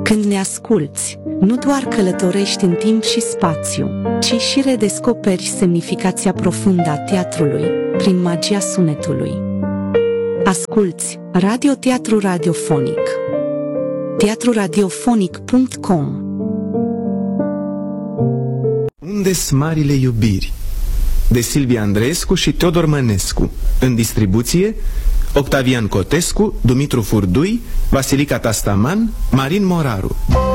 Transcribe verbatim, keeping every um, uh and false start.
Când ne asculți, nu doar călătorești în timp și spațiu, ci și redescoperi semnificația profundă a teatrului, prin magia sunetului. Asculți Radio-Teatru Radiofonic. teatru radiofonic punct com. Unde-s marile iubiri? De Silvia Andreescu și Teodor Mănescu. În distribuție Octavian Cotescu, Dumitru Furdui, Vasilica Tastaman, Marin Moraru.